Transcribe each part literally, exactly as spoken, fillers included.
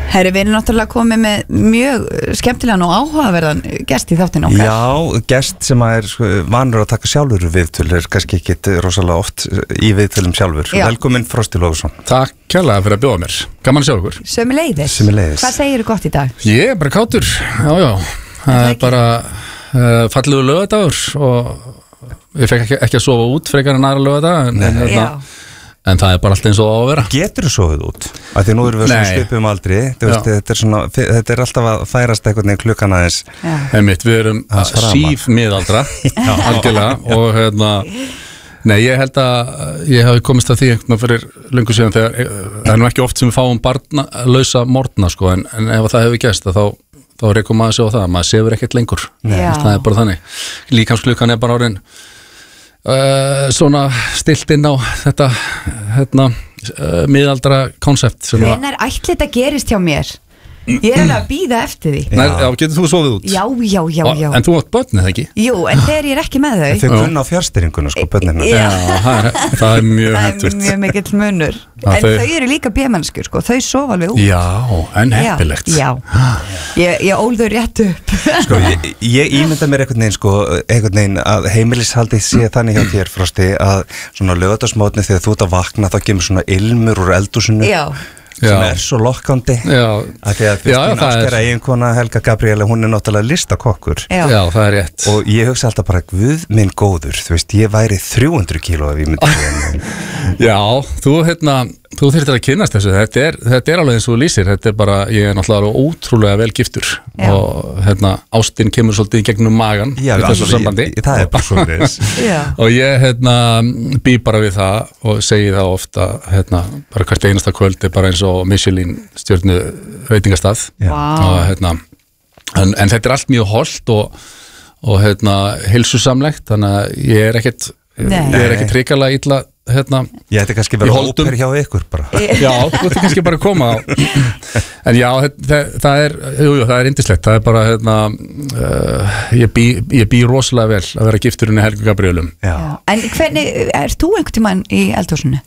Herri, við erum náttúrulega komið með mjög skemmtilegan og áhugaverðan gest í þáttinn okkar. Já, gest sem er vanur að taka sjálfur viðtöl, er kannski ekki rosalega oft í viðtölum sjálfur. Já. Velkomin Frosti Logason. Takk kærlega fyrir að bjóða mér. Gaman að sjá ykkur. Sömuleiðis. Sömuleiðis. Hvað segirðu gott í dag? Ég er bara kátur. Já, já. Það er bara uh, fallegu laugardagur og ég fekk ekki, ekki að sofa út frekar en aðra laugardag en, en, en, en það er bara allt eins og á að vera. Getur þú sofið út? Af því nú erum við svona svipum aldrei. Veist, þetta, er svona, þetta er alltaf að færast einhvern veginn klukkan aðeins. Einmitt, við erum síf miðaldra algjörlega og hérna nei, ég held að ég hafi komist að því einhvern fyrir löngu síðan þegar það er nú ekki oft sem við fáum barnalausa morgna sko, en, en ef það hefur gerst þá þá rekum maður sig á það, maður sefur ekkert lengur. Það er bara þannig. Líkamsklukkan er bara orðin uh, svona stilt inn á þetta hérna, uh, miðaldra konsept. Hvenær ætli þetta gerist hjá mér? Ég er alveg að bíða eftir því. Nei, já, getur þú sofið út? Já, já, já, já. En þú átt börn, eða ekki? Jú, en þegar ég er ekki með þau. Þau kunna á fjárstýringuna, sko, börnina. Já, það er, það er mjög hentugt. Það er mjög mikill munur. Já, en þau, þau eru líka bjemannskjur, sko, þau sofa alveg út. Já, en heppilegt. Já, já. Ég, ég ól þau rétt upp. Sko, ég, ég ímynda mér einhvern veginn, sko, einhvern veginn að heimilishaldið sé þannig hjá þér, Frosti, að svona laugardagsmótni þegar þú ert að vakna, þá kemur svona ilmur úr eldhúsinu. Já. sem já. Er svo lokkandi að því að fyrst mín áskera eiginkona Helga Gabriela, hún er náttúrulega listakokkur já. Já, það er rétt og ég hugsa alltaf bara, guð minn góður þú veist, ég væri þrjú hundruð kíló ef ég myndi Já, þú hérna þú þurftir að kynnast þessu, þetta er, þetta er alveg eins og þú lýsir, þetta er bara, ég er náttúrulega ótrúlega vel giftur já. Og hérna ástin kemur svolítið í gegnum magan já, í þessu sambandi ég, það er bara svolítið og ég hérna bý bara við það og segi það ofta hérna, bara hvert einasta kvöld er bara eins og Michelin stjörnu veitingastað wow. og hérna en, en þetta er allt mjög hollt og, og hérna heilsusamlegt, þannig að ég er ekkert Nei. Ég er ekkert hrikalega illa hérna, ég ætti kannski verið óper hjá ykkur bara já, þú ætti kannski bara að koma en já, það, það er jú, jú, það er yndislegt, það er bara hérna, uh, ég bý ég bý rosalega vel að vera giftur henni Helgu Gabrielum já. En hvernig, er þú einhvern tímann í eldhúsinu?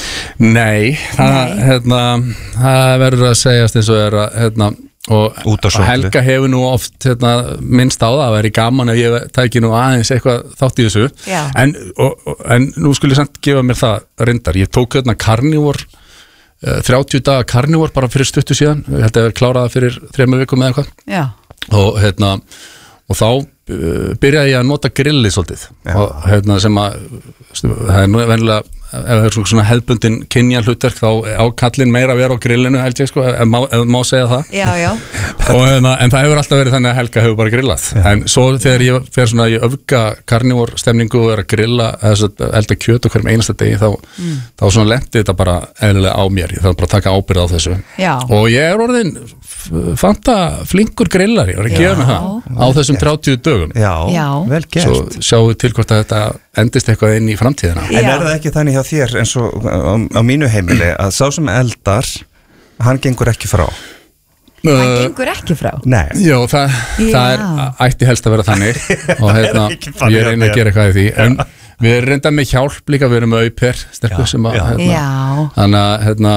Nei, það, Nei. Hérna, það verður að segjast eins og er að hérna og Helga hefur nú oft hérna, minnst á það að vera gaman ef ég tæki nú aðeins eitthvað þátt í þessu en, og, og, en nú skulle ég samt gefa mér það reyndar, ég tók hérna karnívor uh, þrjátíu daga karnívor bara fyrir stuttu síðan, ég held að ég kláraði fyrir þremur vikum eða eitthvað og hérna og þá uh, byrjaði ég að nota grillið svolítið Já. Og hérna sem að það er nú venjulega ef það er svona hefðbundin kynja hlutverk þá á kallinn meira að vera á grillinu held ég sko, ef má, ef má segja það já, já. og hérna, en það hefur alltaf verið þannig að Helga hefur bara grillað já. En svo þegar ég fer svona í öfga karnívor stemningu og er að grilla eða elda kjöt og hverjum einasta degi þá, mm. þá svona lendi þetta bara eðlilega á mér, ég þarf bara að taka ábyrgð á þessu já. Og ég er orðin fanta flinkur grillari og ég gefa mig það á þessum þrjátíu dögum já, já. Vel gert svo sjáum við til hvort að þetta endist eitthvað inn í framtíðina en er það ekki þannig hjá þér eins og á, á mínu heimili að sá sem eldar hann gengur ekki frá hann gengur ekki frá? Nei já, það, það er ætti helst að vera þannig og hérna, ég reyna að gera eitthvað í því en við erum reynda með hjálp líka, við erum með auper stelpu sem að hérna, þannig að hérna,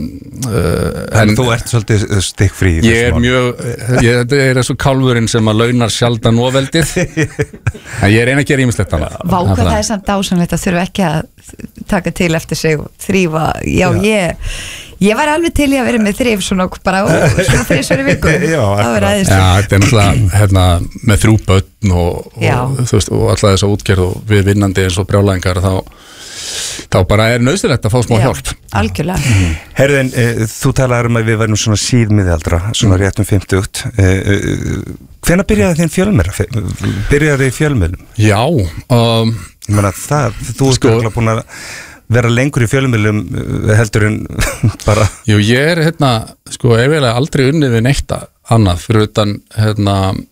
uh, en þú ert svolítið stikkfrí ég er mjög, ég er eins og kálfurinn sem að launar sjaldan ofeldið en ég reyna að gera ýmislegt annað. Vá hvað það er samt dásamlegt að þurfa ekki að taka til eftir sig og þrífa, já, já. ég Ég var alveg til í að vera með þrif svona bara ó, svona þrisvar í viku. Já, það var aðeins. Já, þetta er náttúrulega hérna, með þrjú börn og, og, þú veist, og alltaf þess að útgerð og við vinnandi eins og brjálæðingar þá, þá bara er nauðsynlegt að fá smá Já, hjálp. Algjörlega. Mm. Herðin, eh, þú talaður um að við verðum svona síðmiðaldra, svona rétt um fimmtugt. Eh, eh, hvenær byrjaði þín fjölmiðla? Byrjaði í fjölmiðlum? Já. Um, Ég meina, það, þú ert sko, búin að vera lengur í fjölmiðlum heldur en bara Jú, ég er hérna, sko, eiginlega aldrei unnið við neitt annað fyrir utan hérna,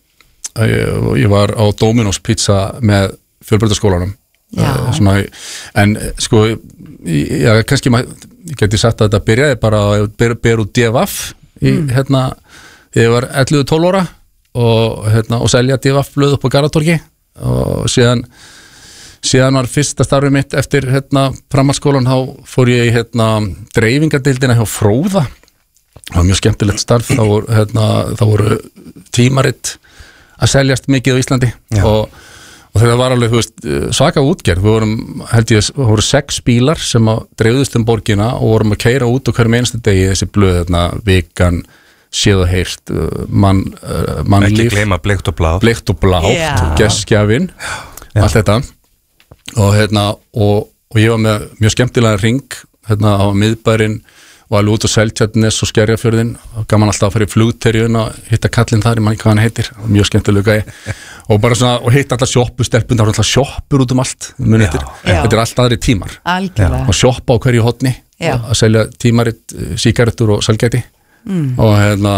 ég, ég var á Domino's pizza með fjölbrautaskólanum uh, svona, en sko já, kannski maður, ég geti sagt að þetta byrjaði bara að ber, ber út D V F í, mm. hérna, ég var ellefu tólf ára og, hérna, og selja D V F blöð upp á Garðatorgi og síðan Síðan var fyrsta starfið mitt eftir hérna, framhaldsskólan, þá fór ég í hérna, dreifingadeildina hjá Fróða það var mjög skemmtilegt starf, þá voru, hérna, þá voru tímarit að seljast mikið á Íslandi og, og það var alveg, þú veist, svaka útgerð, við vorum, held ég, við vorum sex bílar sem að dreifðust um borgina og vorum að keyra út á hverjum einstu degi þessi blöð, hérna, Vikan, Séð og heyrt, mann, mannlíf, ekki gleyma Bleikt og blátt, Bleikt og blátt, Gestgjafinn, allt þetta og hérna, og, og ég var með mjög skemmtilega ring, hérna, á miðbærin og alveg út á Seltjarnarnes og Skerjafjörðin og gaman alltaf að fara í flugterjun og hitta kallinn þar, ég man ekki hvað hann heitir, mjög skemmtilega og bara svona, og hitta alltaf sjoppustelpun, það var alltaf sjoppur út um allt munið þetta, þetta er alltaf aðri tímar algjörlega, og sjoppa á hverju hotni að selja tímaritt, sígarettur og sælgæti mm. og hérna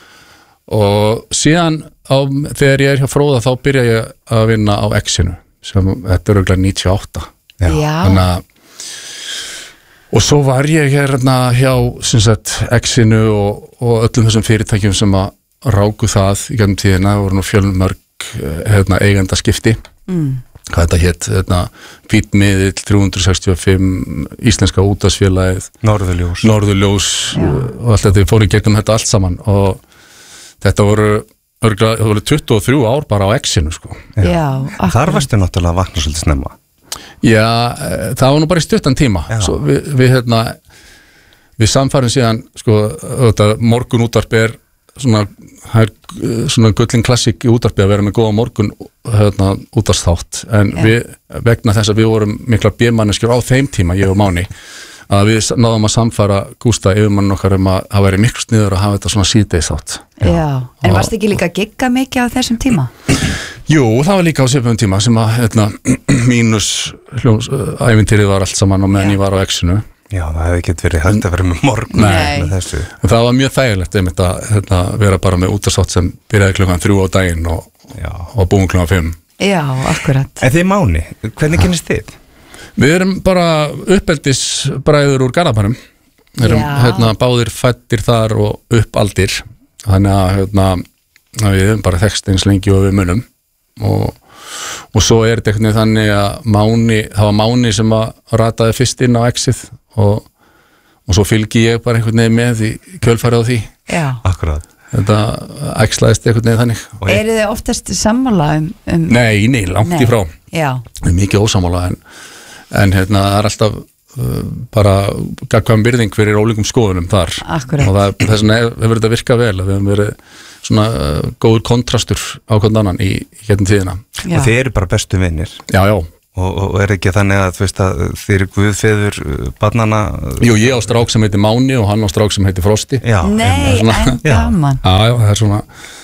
og síðan á, þegar ég er hjá Fróða þá byrja ég að vinna á X-inu sem þetta er örugglega níutíu og átta já, þannig að og svo var ég hérna hjá sem sagt X-inu og, og öllum þessum fyrirtækjum sem að ráku það í gennum tíðina, voru nú fjölmörg hérna, eigendaskipti mm. hvað þetta hétt, hérna, Hvítmiðill þrjú sextíu og fimm, Íslenska útvarpsfélagið, Norðurljós Norðurljós og allt þetta, við fórum í gegnum þetta allt saman og þetta voru, örgla, voru tuttugu og þrjú ár bara á X-inu sko. Já. Já, þar varstu náttúrulega að vakna svolítið snemma. Já, það var nú bara í stuttan tíma Svo við, við, hérna, við samfærum síðan sko, þetta, morgun útvarp er svona, svona gullin klassik í útvarpi að vera með góða morgun hérna, útvarpsþátt en Já. Við, vegna þess að við vorum mikla bímanneskjur á þeim tíma, ég og Máni að við náðum að samfæra Gústa yfirmann okkar um að það væri miklu sniður að hafa þetta svona síðdeis þátt Já, en varst ekki líka að gigga mikið á þessum tíma? Jú, það var líka á svipuðum tíma sem að hérna, mínus hljóms, ævintýrið var allt saman og meðan ég var á X-inu Já, það hefði ekki verið hægt að vera með morgun með þessu en það var mjög þægilegt einmitt að hérna, vera bara með útvarpsþátt sem byrjaði klukkan þrjú á daginn og, og búin klukkan fimm Já, akkurat En þið Máni, hvernig kynnist þið? Við erum bara uppeldisbræður úr Garðabænum Við erum hérna, báðir fæddir þar og uppaldir þannig að hérna, við erum bara þekkst eins lengi og við munum og, og svo er þetta einhvern veginn þannig að Máni, það var Máni sem að rataði fyrst inn á X-ið og, og svo fylgi ég bara einhvern veginn með í kjölfarið á því Já, akkurat Þetta X-laðist einhvern veginn þannig Eru þið oftast sammála um, um... Nei, nei, langt nei. í frá Já Mikið ósammála en, en hérna það er alltaf uh, bara gagkvæm byrðing fyrir ólíkum skoðunum þar Akkurat og það, þess vegna hefur þetta virkað vel við hefum verið svona uh, góður kontrastur á hvern annan í, í hérna tíðina Já. Og þið eru bara bestu vinnir Já, já Og, og er ekki þannig að, þú veist, að þið eru guðfeður barnana Jú, ég á strák sem heitir Máni og hann á strák sem heitir Frosti Já, Nei, svona, en gaman Já, já, það er svona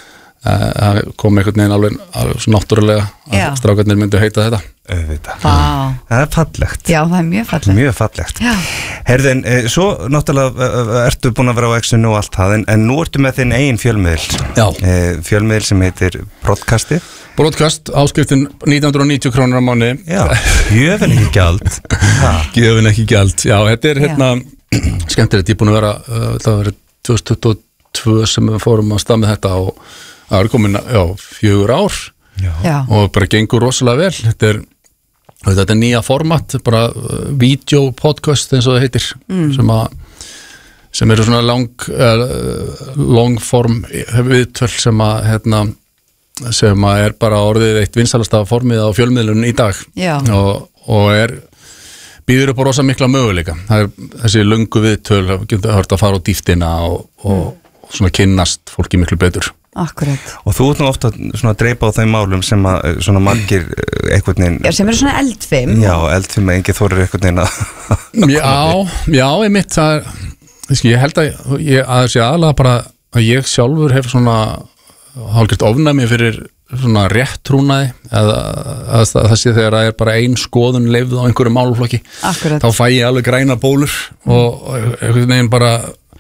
það uh, kom einhvern veginn alveg, alveg svo náttúrulega Já. að strákarnir myndu heita þetta Auðvitað Vá. Það er fallegt Já, það er mjög fallegt Mjög fallegt Já. Herðin, e, svo náttúrulega e, ertu búin að vera á X-inu og allt það en, en nú ertu með þinn eigin fjölmiðl Já. e, Fjölmiðl sem heitir Broadcasti Broadcast, áskriftin nítján hundruð og níutíu krónur á mánuði Já, gjöfin ekki gjald Gjöfin ekki gjald, já, þetta er hérna skemmtilegt, ég er búin að vera uh, það var tvö þúsund tuttugu og tvö sem við fórum að stað með þetta og það er komin, já, fjögur ár Já. Já. og bara gengur rosalega vel þetta er, þetta er nýja format bara uh, video podcast eins og það heitir mm. sem að sem eru svona lang uh, long form viðtöl sem að hérna sem að er bara orðið eitt vinsalasta formið á fjölmiðlun í dag og, og er býður upp á rosa mikla möguleika það er þessi löngu viðtöl það getur hört að fara á dýftina og, og, mm. og svona kynnast fólki miklu betur Akkurat Og þú ert nú ofta svona að dreipa á þeim málum sem að svona margir einhvern veginn Já, sem eru svona eldfim Já, eldfim að enginn þorir einhvern veginn að Já, já, ég mitt það er, ég held að ég, að þessi aðalega bara að ég sjálfur hef svona hálfgert ofnæmi fyrir svona rétt trúnaði eða að það sé þegar það er bara ein skoðun leifð á einhverju málflokki Akkurat. Þá fæ ég alveg græna bólur mm. og einhvern veginn bara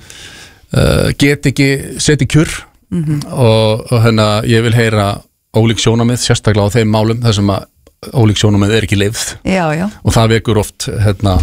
uh, get ekki seti kjur mm-hmm. og, og hérna ég vil heyra ólík sjónamið sérstaklega á þeim málum þar sem að ólík sjónamið er ekki leifð já, já. og það vekur oft hérna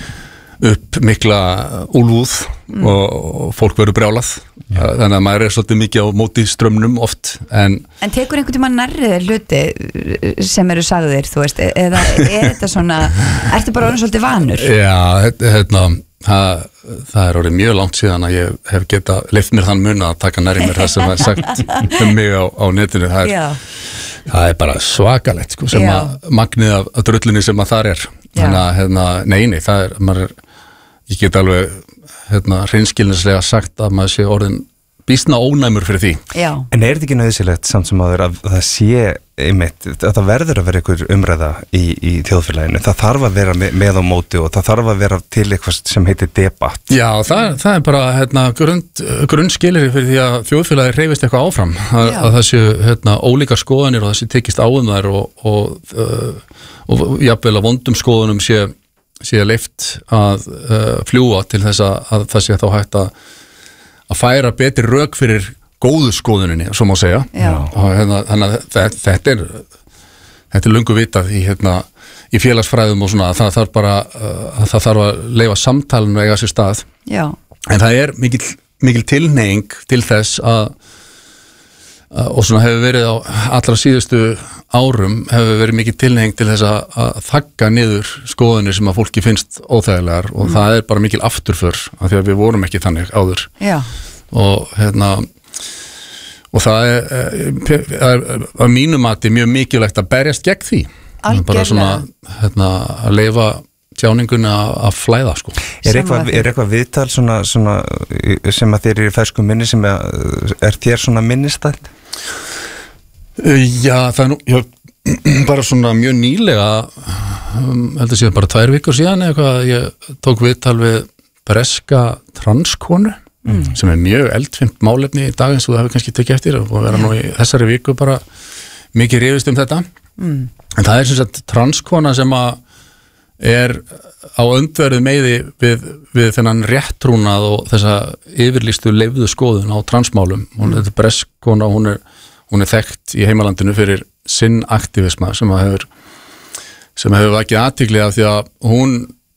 upp mikla úlfúð mm. og, og fólk verður brjálað Já. Þannig að maður er svolítið mikið á móti strömmnum oft en, en tekur einhvern tímann nærriðir hluti sem eru sagðir, þú veist eða er þetta svona, ertu bara orðin svolítið vanur? Já, hérna það, það er orðið mjög langt síðan að ég hef geta leyft mér þann mun að taka nærri mér það sem er sagt um mig á, á netinu það er, það er bara svakalegt sko, sem Já. að magnið af, af drullinni sem að þar er þannig að hérna, neini, það er, maður er ég get alveg hérna, hreinskilnislega sagt að maður sé orðin býstna ónæmur fyrir því. Já. En er þetta ekki nauðsynlegt samt sem áður að það sé einmitt, að það verður að vera einhver umræða í, í þjóðfélaginu, það þarf að vera með, með á móti og það þarf að vera til eitthvað sem heitir debatt. Já, það, það er bara hérna, grund, grunnskilir fyrir því að þjóðfélagi hreyfist eitthvað áfram, að, að það séu hérna, ólíkar skoðanir og það sé tekist á um þær og, og, uh, og, og jafnvel að vondum skoðunum sé, sé leift að uh, fljúa til þess að, að það sé þá hægt að að færa betri rök fyrir góðu skoðuninni, svo má segja. Og hérna, þannig að þetta er þetta er löngu vitað í, hérna, í félagsfræðum og svona, það þarf bara uh, það þarf að leyfa samtalinu eiga sér stað. Já. En það er mikil, mikil tilhneiging til þess að, að og svona hefur verið á allra síðustu árum hefur verið mikil tilhneiging til þess að, að þagga niður skoðunir sem að fólki finnst óþægilegar og mm. það er bara mikil afturför af því að við vorum ekki þannig áður. Já. Og hérna og það er, er, er að mínu mati mjög mikilvægt að berjast gegn því. Algjörlega. Bara svona hérna, að leyfa tjáninguna að flæða sko. Er eitthvað, er eitthvað viðtal svona, svona, sem að þér eru í fersku minni sem er, er þér svona minnistætt? Já, það er nú já, bara svona mjög nýlega um, heldur síðan bara tvær vikur síðan eitthvað, ég tók viðtal við breska transkonu mm. sem er mjög eldfimt málefni í dag eins og það hefur kannski tekið eftir og vera nú í þessari viku bara mikið rifist um þetta mm. en það er sem sagt transkona sem að er á öndverðu meiði við, við þennan réttrúnað og þessa yfirlýstu leyfðu skoðun á transmálum hún er breskona, hún er hún er þekkt í heimalandinu fyrir sinn aktivisma sem að hefur sem hefur vakið athygli af því að hún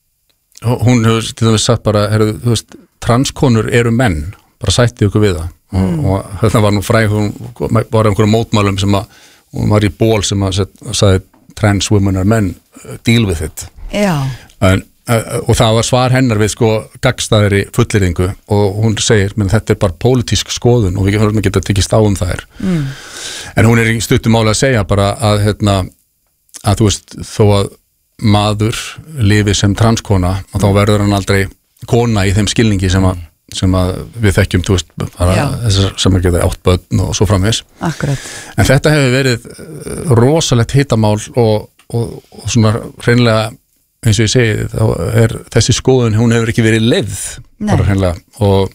hún hefur til dæmis sagt bara heru, þú veist, transkonur eru menn bara sætti ykkur við það mm. og, og þetta var nú fræg, hún var einhverjum mótmálum sem að hún var í ból sem að sagði trans women are men, deal with it. Já. En og það var svar hennar við sko gagnstæðri fullyrðingu og hún segir, menn þetta er bara pólitísk skoðun og við höfum ekki að tekist á um þær mm. en hún er í stuttum máli að segja bara að hérna að þú veist, þó að maður lifi sem transkona og þá verður hann aldrei kona í þeim skilningi sem að, sem að við þekkjum, þú veist, bara þessar sem er getið átt börn og svo framvis. Akkurat. En þetta hefur verið rosalegt hitamál og, og, og svona hreinlega eins og ég segi, þá er þessi skoðun, hún hefur ekki verið leyfð bara hreinlega og,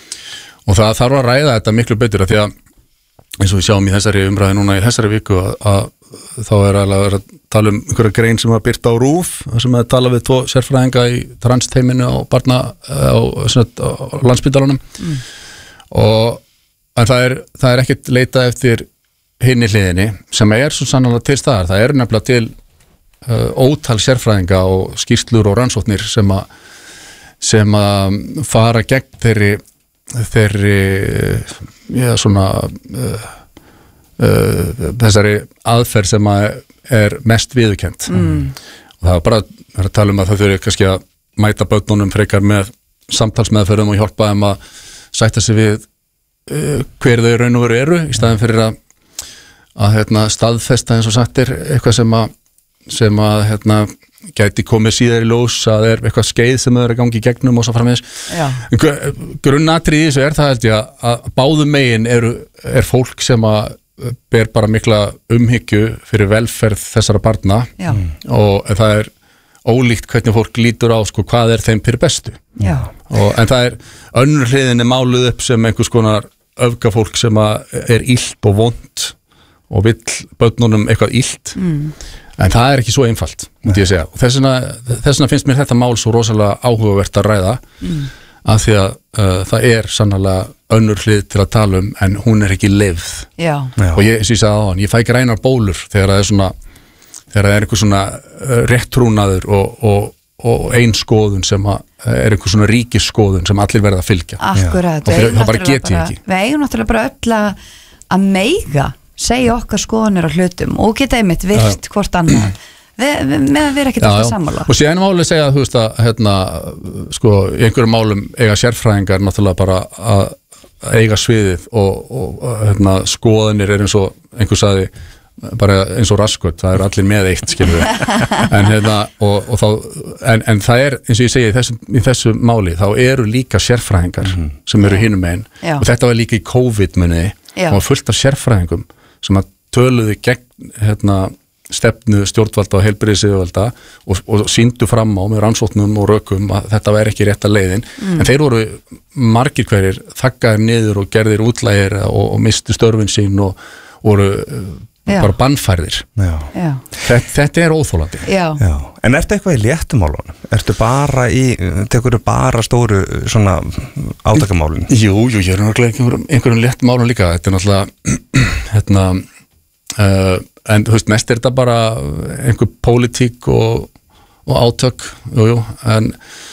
og það þarf að ræða þetta miklu betur að því að eins og við sjáum í þessari umræði núna í þessari viku að, að þá er að vera að tala um einhverja grein sem að byrta á RÚV sem að tala við tvo sérfræðinga í transteiminu á barna á, á Landspítalanum mm. og en það er, það er ekkert leitað eftir hinni hliðinni sem er svo sannarlega til staðar, það er nefnilega til Uh, ótal sérfræðinga og skýrslur og rannsóknir sem að sem að fara gegn þeirri þeirri já svona uh, uh, þessari aðferð sem að er mest viðurkennt mm. og það er bara að tala um að það þurfi kannski að mæta börnunum frekar með samtalsmeðferðum og hjálpa þeim að sætta sig við uh, hver þau raun og veru eru í staðin fyrir að að hérna, staðfesta eins og sagt er eitthvað sem að sem að hérna gæti komið síðar í ljós að það er eitthvað skeið sem þau eru að gangi í gegnum og svo framvegis. Grunnatriði í þessu er það held ég að báðum megin eru, er fólk sem að ber bara mikla umhyggju fyrir velferð þessara barna Já. Og það er ólíkt hvernig fólk lítur á sko hvað er þeim fyrir bestu og, en það er önnur hliðinni máluð upp sem einhvers konar öfgafólk sem að er illt og vont og vill börnunum eitthvað illt mm. en það er ekki svo einfalt myndi ég segja og þess vegna finnst mér þetta mál svo rosalega áhugavert að ræða mm. af því að uh, það er sannlega önnur hlið til að tala um en hún er ekki leyfð og ég, ég sagði á hann, ég fæ grænar bólur þegar það er svona þegar það er einhver svona uh, réttrúnaður og, og, og ein skoðun sem að er einhver svona ríkisskoðun sem allir verða að fylgja Akkurat, og það bara get ég ekki Við eigum náttúrulega bara öll að, að meiga segja okkar skoðanir á hlutum og geta einmitt virt hvort annað með að vera ekkert alltaf sammála. Og síðan máli segja að þú veist að hérna, sko, í einhverjum málum eiga sérfræðingar náttúrulega bara að eiga sviðið og, og hérna, skoðanir er eins og einhver sagði bara eins og raskot, það eru allir með eitt skilur en, hérna, og, og þá, en, en það er eins og ég segi í þessu, í þessu máli þá eru líka sérfræðingar mm-hmm. sem eru hinum megin og þetta var líka í COVID munið, það var fullt af sérfræðingum sem að töluðu gegn hérna, stefnu stjórnvalda og heilbrigðisyfirvalda og, og sýndu fram á með rannsóknum og rökum að þetta væri ekki rétta leiðin mm. en þeir voru margir hverjir þakkaðir niður og gerðir útlægir og, og mistu störfin sín og voru Já. bara bannfærðir þetta, þetta er óþólandi Já. Já. En ertu eitthvað í léttumálunum? Ertu bara í, tekur þú bara stóru svona átakamálun? Jú, jú, ég er náttúrulega einhverjum, einhverjum léttumálun líka, þetta er náttúrulega hérna uh, en þú veist, mest er þetta bara einhver pólitík og, og átök jú, jú, en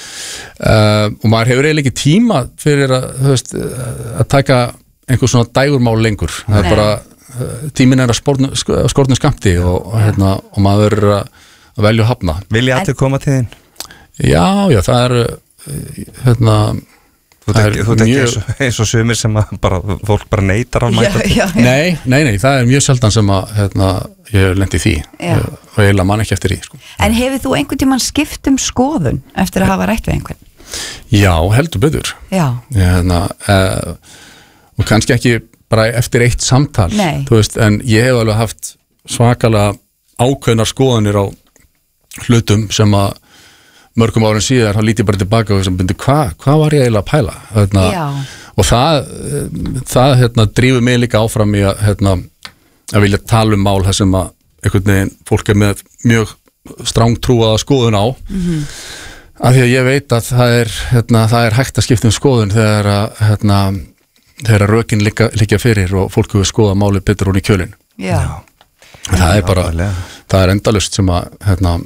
uh, og maður hefur eiginlega ekki tíma fyrir að, þú veist, að taka einhver svona dægurmál lengur, það er bara tíminn er að skortnu skamti og, og, hérna, og maður er að velja að hafna. Vilja allir koma til þín? Já, já, það er hérna Þú ert ekki mjög... eins og sumir sem að bara, fólk bara neitar að mæta já, já, já. Nei, nei, nei, það er mjög sjaldan sem að hérna, ég lendi því já. og ég heila mann ekki eftir því sko. En hefur þú einhvern tímann skipt um skoðun eftir að hafa rætt við einhvern? Já, heldur betur Já hérna, uh, og kannski ekki bara eftir eitt samtal þú veist, en ég hef alveg haft svakalega ákveðnar skoðanir á hlutum sem að mörgum árin síðar, þá lít ég bara tilbaka og sem byrju, hvað hva var ég eiginlega að pæla hérna, og það það hérna, drífur mig líka áfram í að, hérna, að vilja tala um mál þar sem að einhvern veginn fólk er með mjög strangtrúaða skoðun á mm-hmm. af því að ég veit að það er, hérna, það er hægt að skipta um skoðun þegar að hérna, þegar rökin liggja, liggja fyrir og fólk hefur skoðað málið betur hún í kjölinn. Já. Það er bara, það er endalaust sem að, hérna,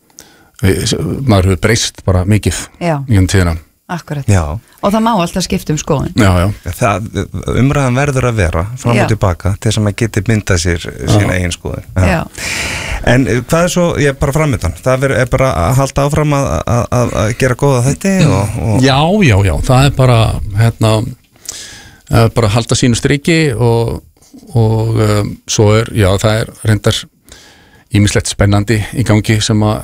við, maður hefur breyst bara mikið í enn tíðina. Akkurat. Já. Og það má alltaf skipta um skoðun. Já, já. Það, umræðan verður að vera fram og tilbaka til þess að maður geti myndað sér sína eigin skoðun. Já. Já. En hvað er svo, ég er bara framöndan, það er bara að halda áfram að, að, að gera góða þetta og, og... Já, já, já, það er bara, hérna, bara halda sínu striki og, og um, svo er, já, það er reyndar ýmislegt spennandi í gangi sem að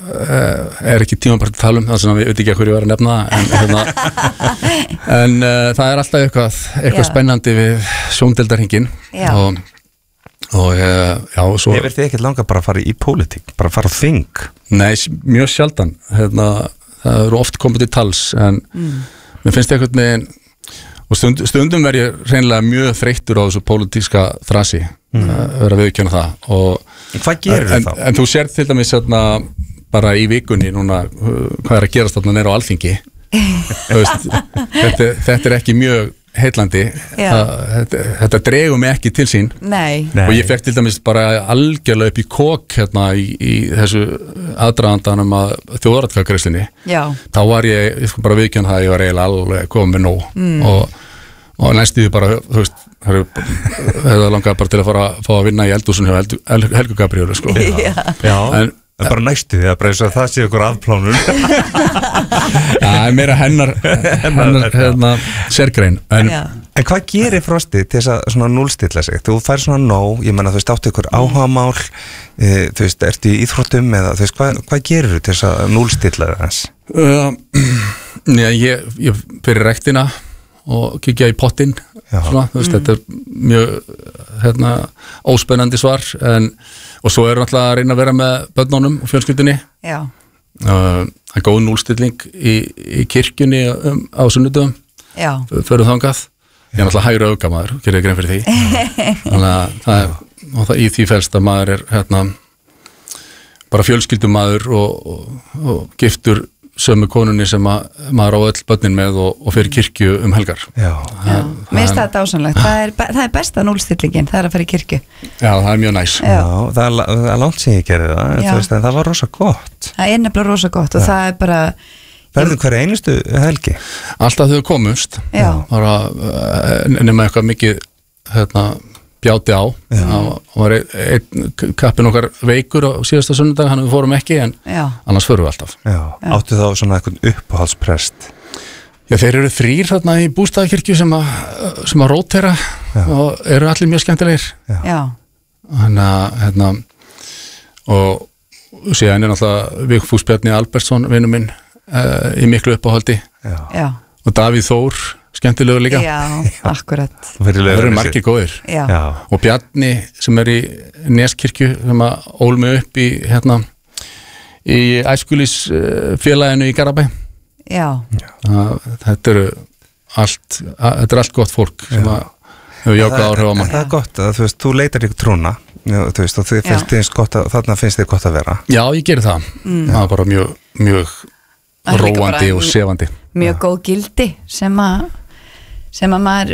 uh, er ekki tímabært að tala um, það sem við veit ekki að hverju ég var að nefna en, hérna, en uh, það er alltaf eitthvað, eitthvað spennandi við sjóndeildarhingin og og uh, já, svo Hefur þið ekkert langað bara að fara í pólitík, bara að fara á þing? Nei, mjög sjaldan hérna, það eru oft komið til tals en mm. mér finnst eitthvað með og stund, stundum verð ég reynilega mjög þreyttur á þessu pólitíska þrasi mm. uh, vera viðurkenna það og, Hvað gerir en, þá? En, en þú sér til dæmis hérna, bara í vikunni núna uh, hvað er að gerast þarna nýra á Alþingi veist, þetta, þetta er ekki mjög heitlandi það, þetta, þetta dregur mig ekki til sín Nei. og ég fekk til dæmis bara algjörlega upp í kók hérna í, í þessu aðdragandanum að þjóðaratkvæðagreiðslunni þá var ég, ég sko bara viðkjörn það að ég var eiginlega alveg komið með nóg mm. og, og næstuði bara þú veist, það langaði bara til að fara að fá að vinna í eldhúsinu hjá Helgu, Helgu Gabrielu sko. Já, Já. En, Það er bara næstu því að bara eins og það sé ykkur afplánun Já, meira hennar hennar hérna, sérgrein en, en hvað gerir Frosti til þess að svona núlstilla sig? Þú fær svona nóg, ég menna þú veist áttu ykkur áhugamál e, þú veist, ertu í íþróttum eða þú veist, hvað, hvað gerir þú til þess að núlstilla þess? Uh, já, ég, ég fyrir rektina og kikja í pottinn svona, þú veist, mm. þetta er mjög hérna, óspennandi svar en og svo er náttúrulega að reyna að vera með börnunum og fjölskyldunni Já. Uh, það er góð núlstilling í, í kirkjunni um, á sunnudum fyrir þangað ég er náttúrulega hægri aukamaður, gerir ég grein fyrir því þannig að það er og það í því felst að maður er hérna, bara fjölskyldumaður og, og, og giftur sömu konunni sem að maður á öll börnin með og, og fyrir kirkju um helgar Já, Já. Mér finnst það dásamlegt það er, það er besta núlstillingin, það er að fara í kirkju Já, það er mjög næs Já, Já það, er, það er langt sem ég gerði það en, veist, en það var rosa gott Það er nefnilega rosa gott og Já. Það er bara Verður hverja einustu helgi? Alltaf þau komust bara, nema eitthvað mikið hérna, bjáti á og var einn kappin okkar veikur á síðasta sunnudag, hann við fórum ekki en Já. annars förum við alltaf Já. Já. Áttu þá svona eitthvað uppáhaldsprest? Já, þeir eru þrír þarna í Bústaðakirkju sem að sem að rótera og eru allir mjög skemmtilegir Já. Þannig að hérna og síðan er náttúrulega Vigfús Bjarni Albertsson vinur minn uh, í miklu uppáhaldi Já. Já. og Davíð Þór skemmtilegur líka Já, akkurat Það eru margir góðir Já. Já. og Bjarni sem er í Neskirkju sem að ól mig upp í hérna í æskulísfélaginu í Garabæ Já. að, þetta eru allt að, þetta er allt gott fólk sem að hefur jákað áhrif á mann Það er gott að þú veist, þú leitar ykkur trúna þú veist, og þið finnst þið gott að þarna finnst þið gott að vera Já, ég gerir það mm. það er bara mjög, mjög róandi og sefandi Mjög Já. góð gildi sem að sem að maður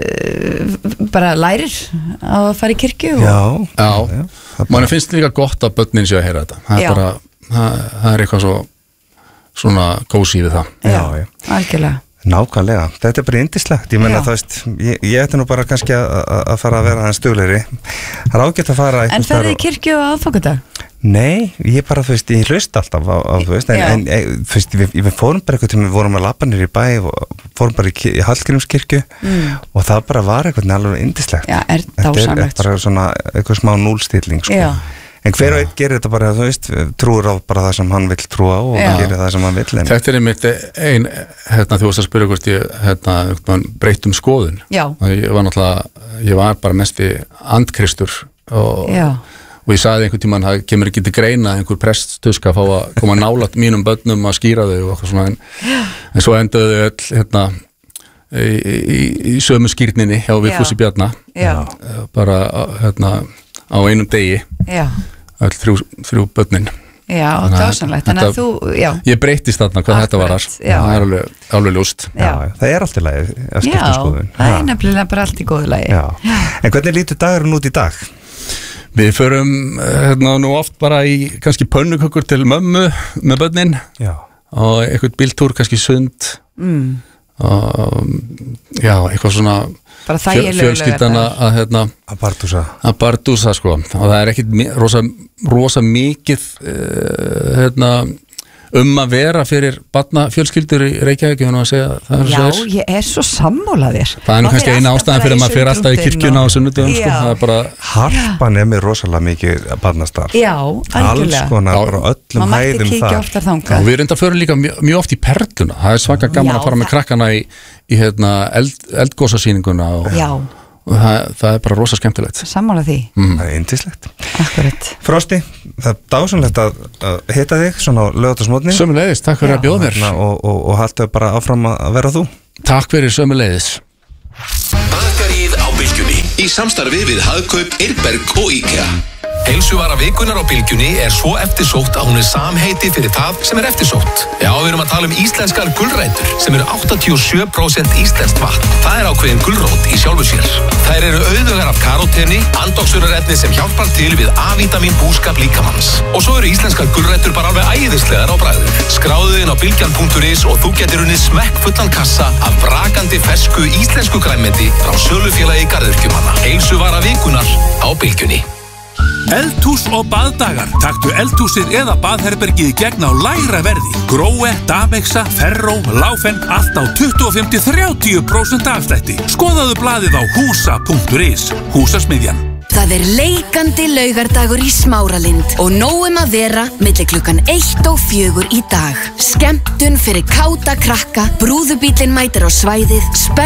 uh, bara lærir að fara í kirkju og... Já, Já. já mann finnst líka gott að börnin séu að heyra þetta það er, bara, það, það er eitthvað svo svona kósí við það Já, já. algjörlega Nákvæmlega, þetta er bara yndislegt, ég menna það veist, ég, ég ætti nú bara kannski að fara að vera aðeins duglegri, það er ágætt að fara En ferði í kirkju á aðfangadag? Nei, ég bara, þú veist, ég hlust alltaf á, á þú veist, en, en, en þú veist, við, við fórum bara eitthvað til, við vorum að labba niður í bæ og fórum bara í, í Hallgrímskirkju mm. og það bara var eitthvað alveg yndislegt Já, er dásamlegt Þetta er bara svona eitthvað smá núlstilling, sko Já. En hver og einn gerir þetta bara, þú veist, trúur á bara það sem hann vill trúa á og Já. gerir það sem hann vill en... Þetta er einmitt ein, hérna, þú varst að spyrja hvort ég, hérna, breytt um skoðun Já. Ég var náttúrulega, ég var bara mest í andkristur og, og ég sagði einhvern tímann, það kemur ekki til greina einhver preststuska að fá að koma nálægt mínum börnum að skýra þau og eitthvað svona en, en svo endaðu þau öll, hérna, í, í, í sömu skýrninni hjá Vigfúsi Bjarna bara, hérna, á einum degi Já. öll þrjú, þrjú börnin Já, dásamlegt Þannig að þú, já Ég breytist þarna hvað Akkurat, þetta var það er alveg, alveg ljóst já. Já, það er allt í lagi að skipta skoðun Já, það er nefnilega bara allt í góðu lagi já. Já. En hvernig lítur dagurinn út í dag? Við förum hérna nú oft bara í kannski pönnukökkur til mömmu með börnin já. Og eitthvað bíltúr, kannski sund mm. og já, eitthvað svona fjölskyldana að hérna að bardúsa að bardúsa sko og það er ekkit rosa, rosa mikið uh, hérna um að vera fyrir barna fjölskyldur í Reykjavík að segja, það er Já, svo ég er svo sammála þér Það er nú kannski eina ástæðan fyrir að maður fyrir alltaf í kirkjuna og... á sunnudöfum sko, það er bara Harpan er með rosalega mikið barnastarf Já, algjörlega Alls konar, bara öllum hæðum þar Og við reynda að fyrir líka mjög, mjög oft í Perluna það er svaka gaman Já, að fara með krakkana í, í hérna, eld, eldgósasýninguna og Já og það, það er bara rosa skemmtilegt Sammála því mm. Það er yndislegt Akkurat Frosti, það er dásamlegt að, að hitta þig svona á laugardagsmorgni Sömuleiðis, takk fyrir Já. að bjóða mér og, og, og haltu bara áfram að vera þú Takk fyrir sömuleiðis Bakaríið á Bylgjunni í samstarfi við Hagkaup, Eirberg og IKEA Heilsuvara vikunar á Bylgjunni er svo eftirsótt að hún er samheiti fyrir það sem er eftirsótt. Já, við erum að tala um íslenskar gulrætur sem eru áttatíu og sjö prósent íslenskt vatn. Það er ákveðin gulrót í sjálfu sér. Þær eru auðugar af karóteni, andoksurarefni sem hjálpar til við A-vítamín búskap líkamanns. Og svo eru íslenskar gulrætur bara alveg æðislegar á bragðið. Skráðu inn á bylgjan punktur is og þú getur unnið smekkfullan kassa af brakandi fersku íslensku grænmeti frá sölufélagi garðyrkjumanna. Heilsuvara vikunar á Bylgjunni. Eldhús og baðdagar. Taktu eldhúsið eða baðherbergið í gegn á lægra verði. Gróe, Damexa, Ferró, Láfen, allt á tuttugu og fimm til þrjátíu prósent afslætti. Skoðaðu blaðið á húsa punktur is. Húsasmiðjan. Það er leikandi laugardagur í Smáralind og nóg um að vera milli klukkan eitt og fjögur í dag. Skemmtun fyrir káta krakka, brúðubíllinn mætir á svæðið,